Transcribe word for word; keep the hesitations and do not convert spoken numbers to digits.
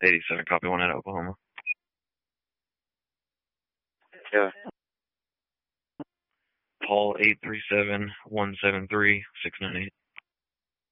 eighty-seven, copy one at Oklahoma. Yeah. Paul eight three seven one seven three six nine eight.